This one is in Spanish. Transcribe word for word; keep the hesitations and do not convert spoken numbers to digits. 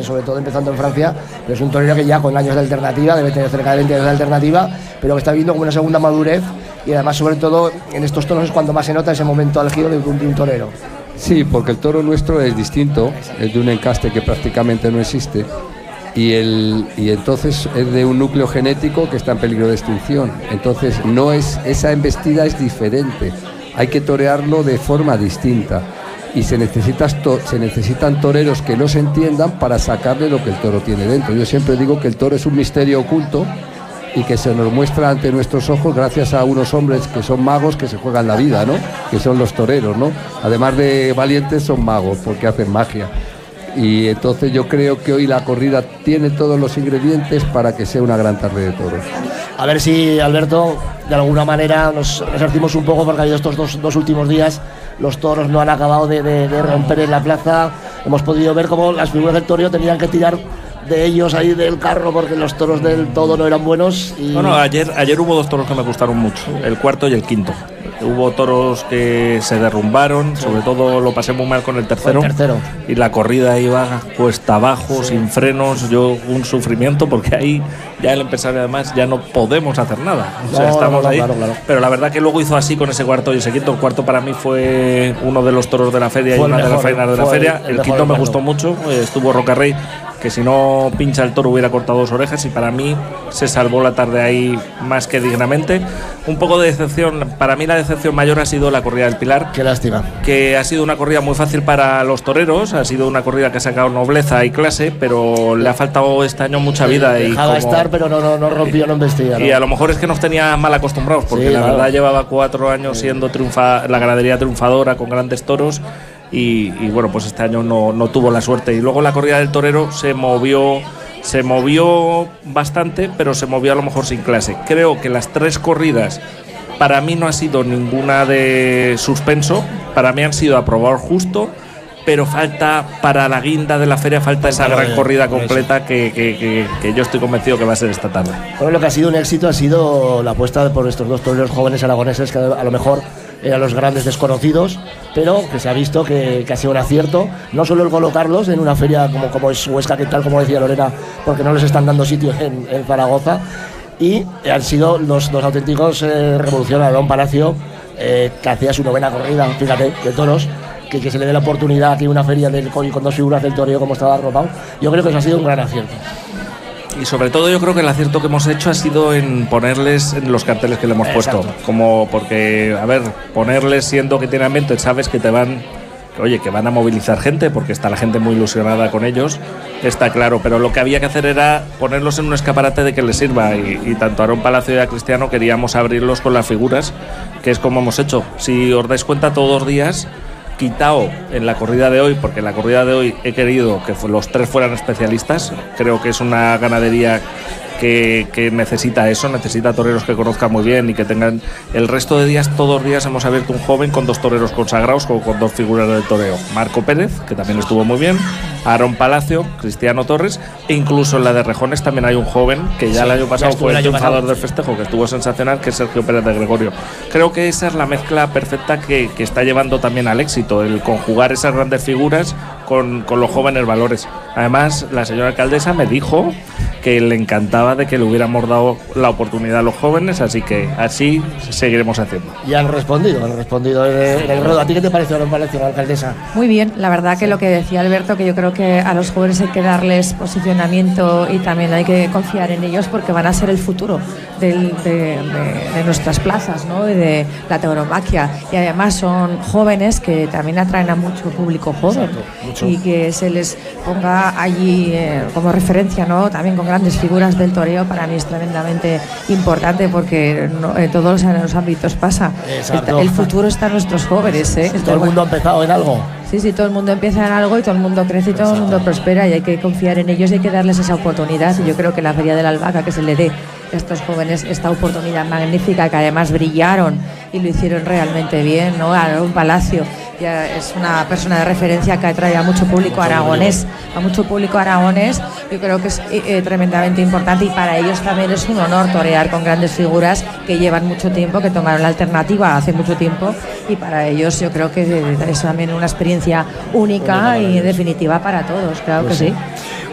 sobre todo empezando en Francia, pero es un torero que ya con años de alternativa, debe tener cerca de veinte años de alternativa, pero que está viendo como una segunda madurez, y además sobre todo en estos toros es cuando más se nota ese momento álgido de un, de un torero. Sí, porque el toro nuestro es distinto, es de un encaste que prácticamente no existe, y, el, y entonces es de un núcleo genético que está en peligro de extinción. Entonces no es, esa embestida es diferente, hay que torearlo de forma distinta, y se, necesitas to, se necesitan toreros que los entiendan para sacarle lo que el toro tiene dentro. Yo siempre digo que el toro es un misterio oculto y que se nos muestra ante nuestros ojos gracias a unos hombres que son magos que se juegan la vida, ¿no? Que son los toreros, ¿no? Además de valientes, son magos porque hacen magia. Y entonces yo creo que hoy la corrida tiene todos los ingredientes para que sea una gran tarde de toros. A ver si, Alberto, de alguna manera nos resarcimos un poco, porque ha habido estos dos, dos últimos días, los toros no han acabado de, de, de romper en la plaza. Hemos podido ver cómo las figuras del toreo tenían que tirar de ellos ahí del carro porque los toros del todo no eran buenos. Y... Bueno, ayer, ayer hubo dos toros que me gustaron mucho, el cuarto y el quinto. Hubo toros que se derrumbaron, sí. Sobre todo lo pasé muy mal con el tercero, el tercero. Y la corrida iba cuesta abajo, sí. Sin frenos, yo un sufrimiento porque ahí ya el empresario además ya no podemos hacer nada, o no, sea, estamos no, no, ahí, claro, claro. Pero la verdad que luego hizo así con ese cuarto y ese quinto. El cuarto para mí fue uno de los toros de la feria fue y una mejor, de las faenas de la feria. El, el quinto me gustó mucho, estuvo Rocarrey, que si no pincha el toro hubiera cortado dos orejas, y para mí se salvó la tarde ahí más que dignamente. Un poco de decepción, para mí la decepción mayor ha sido la corrida del Pilar. Qué lástima. Que ha sido una corrida muy fácil para los toreros, ha sido una corrida que ha sacado nobleza y clase, pero le ha faltado este año mucha vida. Sí, y dejaba como... estar, pero no, no, no rompió, no embestía. Y ¿no? a lo mejor es que nos tenía mal acostumbrados, porque sí, la claro. verdad llevaba cuatro años siendo triunfa, la ganadería triunfadora con grandes toros. Y, y bueno, pues este año no, no tuvo la suerte. Y luego la corrida del torero se movió se movió bastante, pero se movió a lo mejor sin clase. Creo que las tres corridas para mí no ha sido ninguna de suspenso, para mí han sido aprobados justo, pero falta para la guinda de la feria, falta esa gran corrida completa que, que, que, que yo estoy convencido que va a ser esta tarde. Bueno, lo que ha sido un éxito ha sido la apuesta por estos dos toreros jóvenes aragoneses que a lo mejor eran los grandes desconocidos, pero que se ha visto que, que ha sido un acierto, no solo el colocarlos en una feria como, como es Huesca, que tal como decía Lorena, porque no les están dando sitio en, en Zaragoza, y han sido los, los auténticos eh, revolucionarios. Aarón Palacio, eh, que hacía su novena corrida, fíjate, de toros, que, que se le dé la oportunidad aquí una feria del, con, con dos figuras del toreo como estaba arropado. Yo creo que eso ha sido un gran acierto. Y sobre todo yo creo que el acierto que hemos hecho ha sido en ponerles en los carteles que le hemos Exacto. puesto, como porque, a ver, ponerles siendo que tienen ambiente, sabes que te van, que, oye, que van a movilizar gente, porque está la gente muy ilusionada con ellos, está claro, pero lo que había que hacer era ponerlos en un escaparate de que les sirva, y, y tanto a Aarón Palacio y a Cristiano queríamos abrirlos con las figuras, que es como hemos hecho. Si os dais cuenta, todos los días quitado en la corrida de hoy, porque en la corrida de hoy he querido que los tres fueran especialistas. Creo que es una ganadería que, que necesita eso, necesita toreros que conozcan muy bien y que tengan. El resto de días, todos los días hemos abierto un joven con dos toreros consagrados, con, con dos figuras del toreo: Marco Pérez, que también estuvo muy bien, Aarón Palacio, Cristiano Torres, e incluso en la de Rejones también hay un joven que ya sí, el año pasado fue el triunfador del festejo, que estuvo sensacional, que es Sergio Pérez de Gregorio. Creo que esa es la mezcla perfecta que, que está llevando también al éxito, el conjugar esas grandes figuras con, con los jóvenes valores. Además, la señora alcaldesa me dijo que le encantaba de que le hubiéramos dado la oportunidad a los jóvenes, así que así seguiremos haciendo. Y han respondido, han respondido en el ruedo. ¿A ti qué te pareció, Aarón Palacio, la alcaldesa? Muy bien, la verdad que sí. Lo que decía Alberto, que yo creo que a los jóvenes hay que darles posicionamiento y también hay que confiar en ellos, porque van a ser el futuro del, de, de, de nuestras plazas, ¿no? Y de la tauromaquia, y además son jóvenes que también atraen a mucho público joven. Exacto, y que se les ponga allí eh, como referencia, ¿no? También con grandes figuras del toreo, para mí es tremendamente importante, porque no, en todos los ámbitos pasa. Está, el futuro está en nuestros jóvenes, ¿eh? Sí, todo el mundo ha empezado en algo. Sí, sí, todo el mundo empieza en algo y todo el mundo crece y todo Exacto. el mundo prospera, y hay que confiar en ellos y hay que darles esa oportunidad. Y yo creo que la Feria de la Albahaca, que se le dé a estos jóvenes esta oportunidad magnífica, que además brillaron y lo hicieron realmente bien, ¿no? Aarón Palacio ya es una persona de referencia que atrae a mucho público aragonés, a mucho público aragonés. Yo creo que es eh, tremendamente importante, y para ellos también es un honor torear con grandes figuras que llevan mucho tiempo, que tomaron la alternativa hace mucho tiempo, y para ellos yo creo que es también una experiencia única y definitiva para todos, claro pues que sí. sí.